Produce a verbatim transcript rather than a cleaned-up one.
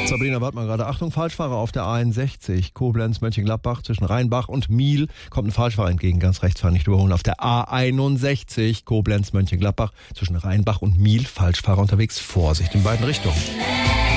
Sabrina Wartmann gerade. Achtung, Falschfahrer auf der A einundsechzig. Koblenz-Mönchengladbach zwischen Rheinbach und Miel. Kommt ein Falschfahrer entgegen, ganz rechts fahren, nicht überholen. Auf der A einundsechzig. Koblenz-Mönchengladbach zwischen Rheinbach und Miel. Falschfahrer unterwegs. Vorsicht in beiden Richtungen.